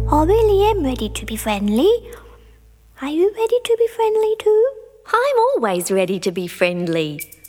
William ready to be friendly? Are you ready to be friendly too? I'm always ready to be friendly.